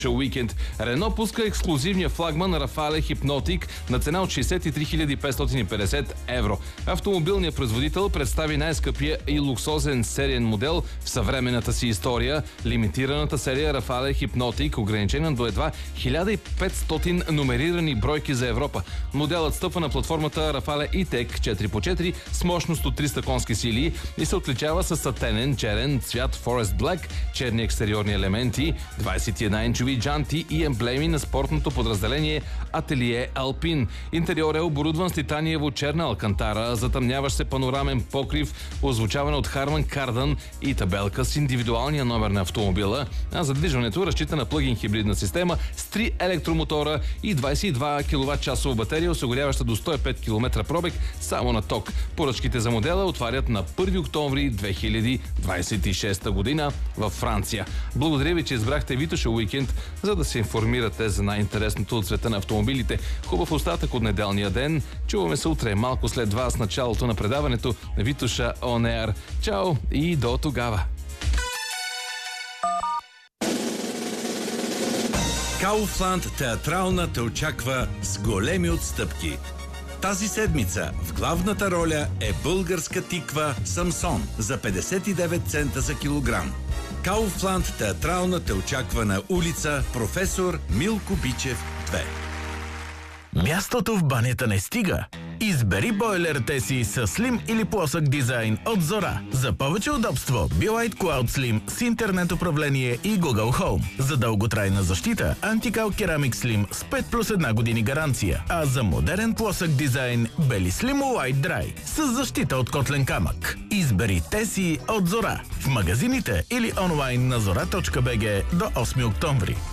уикенд. Рено пуска ексклюзивния флагман Рафале Hypnotic на цена от 63 550 евро. Автомобилният производител представи най-скъпия и луксозен сериен модел в съвременната си история. Лимитираната серия Рафале Hypnotic, ограничена до едва 1500 номерирани бройки за Европа. Моделът стъпва на платформата Рафале E-Tech 4x4 с мощност от 300 конски сили и се отличава с сатенен черен цвят Forest Black, черни екстериорни елементи, 21-инчови джанти и емблеми на спортното подразделение Ателие Алпин. Интериор е оборудван с титаниево черна алкантара, затъмняващ се панорамен покрив, озвучаван от Harman Kardon и табелка с индивидуалния номер на автомобила. А задвижването разчита на плъгин хибридна система с 3 електромотора и 22 кВт-часова батерия, осигуряваща до 105 км пробег само на ток. Поръчките за модела отварят на 1 октомври 2026 година във Франция. Благодаря ви, че избрахте Витоша уикенд, за да се информирате за най-интересното от света на автомобилите. Хубав остатък от неделния ден. Чуваме се утре, малко след това, с началото на предаването на Витоша On Air. Чао и до тогава! Kaufland театрална те очаква с големи отстъпки. Тази седмица в главната роля е българска тиква Самсон за 59 цента за килограм. Kaufland театрална те очаква на улица Професор Милко Бичев 2. Мястото в банята не стига. Избери бойлерите си с слим или плосък дизайн от Зора. За повече удобство, Be-Lite Cloud Slim с интернет управление и Google Home. За дълготрайна защита, Anti-Cal Ceramic Slim с 5+1 години гаранция. А за модерен плосък дизайн, Beli Slim White Dry с защита от котлен камък. Избери те си от Зора в магазините или онлайн на zora.bg до 8 октомври.